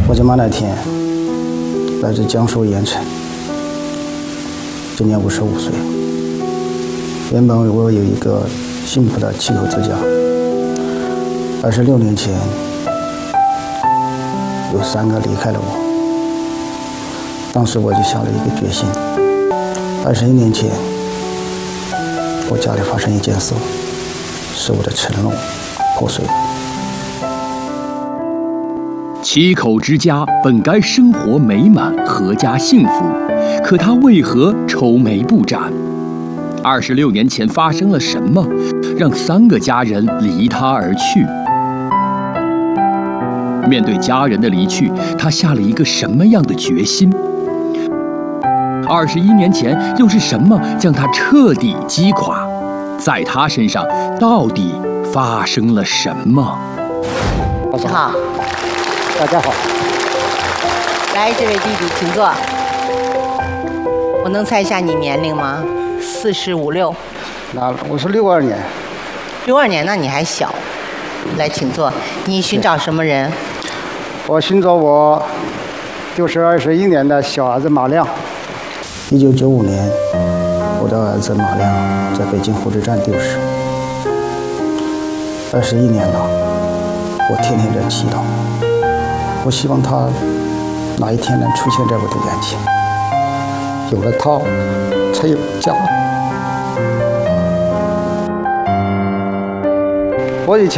我叫马乃天，来自江苏盐城，今年55岁。原本我有一个幸福的7口之家，26年前有3个离开了我。当时我就下了一个决心，21年前我家里发生一件事，使我的承诺破碎了。 7口之家本该生活美满、阖家幸福，可他为何愁眉不展？26年前发生了什么，让3个家人离他而去？面对家人的离去，他下了一个什么样的决心？21年前又是什么将他彻底击垮？在他身上到底发生了什么？ 老师好， 大家好。 来，这位弟弟，请坐。我能猜一下你年龄吗？45、6。 那我是62年。 62年，那你还小。来，请坐。你寻找什么人？ 我寻找我就是21年的小儿子马亮。1995年，我的儿子马亮在北京火车站丢失。21年了，我天天在祈祷，我希望他哪一天能出现在我的眼前。有了他，才有家。我以前